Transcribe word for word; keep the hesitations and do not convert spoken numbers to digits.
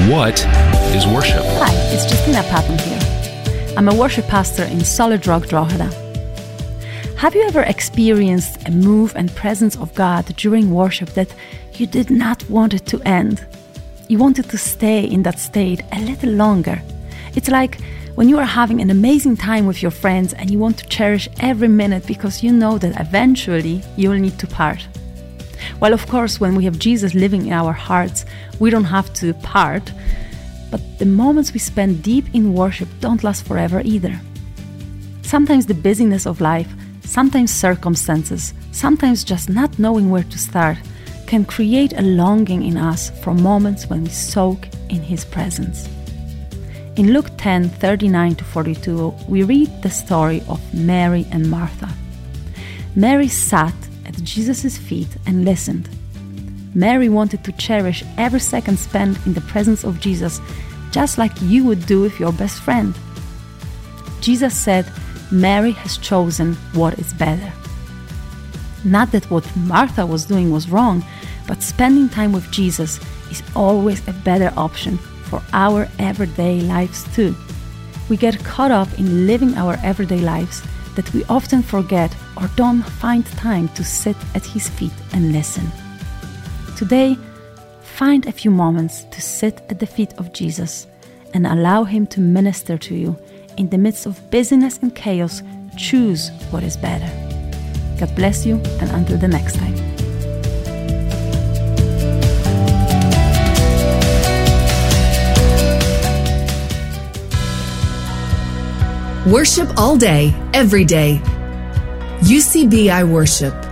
What is worship? Hi, it's Justina Patton here. I'm a worship pastor in Solid Rock, Drogheda. Have you ever experienced a move and presence of God during worship that you did not want it to end? You wanted to stay in that state a little longer. It's like when you are having an amazing time with your friends and you want to cherish every minute because you know that eventually you'll need to part. Well, of course, when we have Jesus living in our hearts, we don't have to part, but the moments we spend deep in worship don't last forever either. Sometimes the busyness of life, sometimes circumstances, sometimes just not knowing where to start can create a longing in us for moments when we soak in His presence. In Luke ten, thirty-nine to forty-two, we read the story of Mary and Martha. Mary sat at Jesus' feet and listened. Mary wanted to cherish every second spent in the presence of Jesus, just like you would do with your best friend. Jesus said, Mary has chosen what is better. Not that what Martha was doing was wrong, but spending time with Jesus is always a better option for our everyday lives too. We get caught up in living our everyday lives that we often forget or don't find time to sit at His feet and listen. Today, find a few moments to sit at the feet of Jesus and allow Him to minister to you. In the midst of busyness and chaos, choose what is better. God bless you, and until the next time. Worship all day, every day. U C B I Worship.